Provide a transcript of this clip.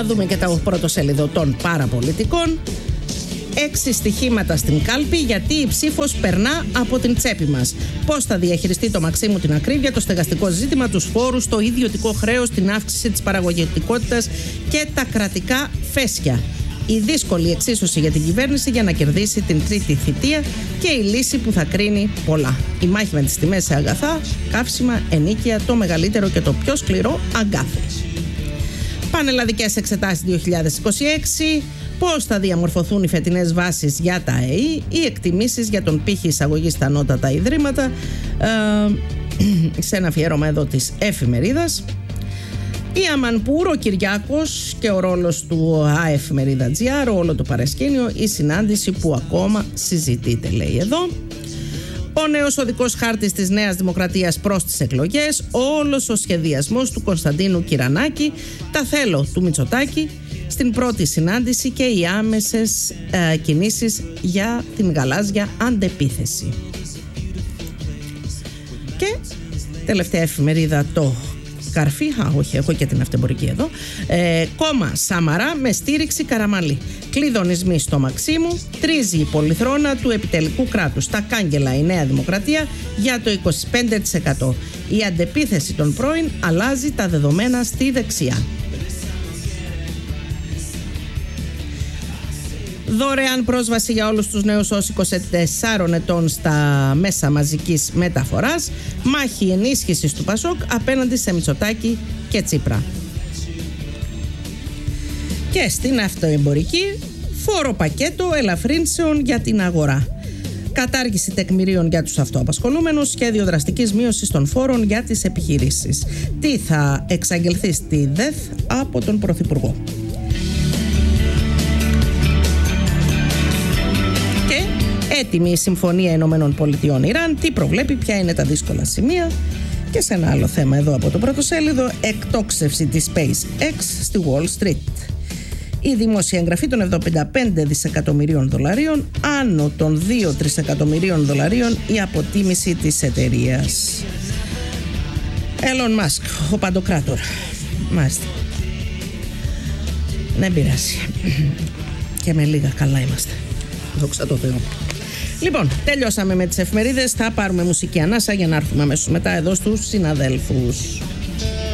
Να δούμε και το πρώτο σέλιδο των παραπολιτικών. 6 στοιχήματα στην κάλπη γιατί η ψήφος περνά από την τσέπη μας. Πώς θα διαχειριστεί το Μαξίμου την ακρίβεια, το στεγαστικό ζήτημα, τους φόρους, το ιδιωτικό χρέος, την αύξηση της παραγωγικότητας και τα κρατικά φέσια. Η δύσκολη εξίσωση για την κυβέρνηση για να κερδίσει την τρίτη θητεία και η λύση που θα κρίνει πολλά. Η μάχη με τις τιμές σε αγαθά, καύσιμα, ενίκεια, το μεγαλύτερο και το πιο σκληρό αγκάθι. Πανελλαδικές εξετάσεις 2026. Πώς θα διαμορφωθούν οι φετινές βάσεις για τα ΑΕΗ, οι εκτιμήσεις για τον πύχη εισαγωγής στα ανώτατα ιδρύματα, σε ένα αφιέρωμα εδώ της εφημερίδας. Η Αμανπούρ, ο Κυριάκος και ο ρόλος του ΑΕΦ.gr, όλο το παρασκήνιο, η συνάντηση που ακόμα συζητείται, λέει εδώ. Ο νέος οδικός χάρτης της Νέας Δημοκρατίας προς τις εκλογές, όλος ο σχεδιασμός του Κωνσταντίνου Κυρανάκη, τα θέλω του Μητσοτάκη στην πρώτη συνάντηση και οι άμεσες κινήσεις για την γαλάζια αντεπίθεση. Και τελευταία εφημερίδα, το Καρφί, όχι, έχω και την αυτεμπορική εδώ. Κόμμα Σαμαρά με στήριξη Καραμαλή. Κλειδονισμοί στο Μαξίμου, τρίζει η πολυθρόνα του επιτελικού κράτους. Τα κάγκελα η Νέα Δημοκρατία για το 25%. Η αντεπίθεση των πρώην αλλάζει τα δεδομένα στη δεξιά. Δωρεάν πρόσβαση για όλους τους νέους ως 24 ετών στα μέσα μαζικής μεταφοράς. Μάχη ενίσχυσης του Πασόκ απέναντι σε Μητσοτάκη και Τσίπρα. Και στην αυτοεμπορική, φόρο πακέτο ελαφρύνσεων για την αγορά. Κατάργηση τεκμηρίων για τους αυτοαπασχολούμενους, σχέδιο δραστικής μείωσης των φόρων για τις επιχειρήσεις. Τι θα εξαγγελθεί στη ΔΕΘ από τον Πρωθυπουργό. Έτοιμη η Συμφωνία Ηνωμένων Πολιτειών Ιράν, τι προβλέπει, ποια είναι τα δύσκολα σημεία. Και σε ένα άλλο θέμα εδώ από το πρωτοσέλιδο, εκτόξευση της SpaceX στη Wall Street. Η δημόσια εγγραφή των 75 δισεκατομμυρίων δολαρίων, άνω των 2 τρισεκατομμυρίων δολαρίων η αποτίμηση της εταιρείας. Elon Musk, ο παντοκράτορ. Μάλιστα. Δεν πειράζει. Και με λίγα καλά είμαστε. Δόξα τω Θεώ. Λοιπόν, τελειώσαμε με τις εφημερίδες. Θα πάρουμε μουσική ανάσα για να έρθουμε αμέσως μετά εδώ στους συναδέλφους.